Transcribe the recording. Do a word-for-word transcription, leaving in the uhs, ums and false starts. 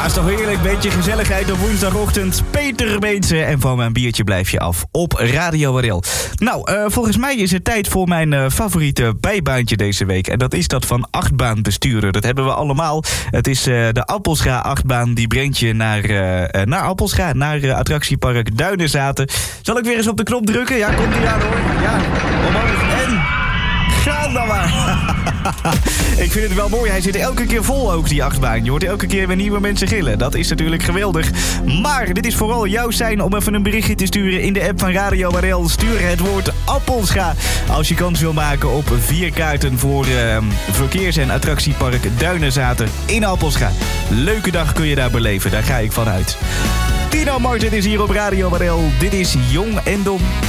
Ah, is toch heerlijk. Beetje gezelligheid op woensdagochtend. Peter Beense. En van mijn biertje blijf je af op Radio Warel. Nou, uh, volgens mij is het tijd voor mijn uh, favoriete bijbaantje deze week. En dat is dat van achtbaanbestuurder. Dat hebben we allemaal. Het is uh, de Appelscha achtbaan. Die brengt je naar, uh, uh, naar Appelscha. Naar uh, attractiepark Duinenzaten. Zal ik weer eens op de knop drukken? Ja, komt ie aan hoor. Ja, omhoog en... Ga dan maar. Ik vind het wel mooi. Hij zit elke keer vol ook, die achtbaan. Je hoort elke keer weer nieuwe mensen gillen. Dat is natuurlijk geweldig. Maar dit is vooral jouw sein om even een berichtje te sturen in de app van Radio Warel. Stuur het woord Appelscha als je kans wil maken op vier kaarten voor uh, verkeers- en attractiepark Duinenzaten in Appelscha. Leuke dag kun je daar beleven. Daar ga ik vanuit. Tino Martin is hier op Radio Warel. Dit is Jong en Dom.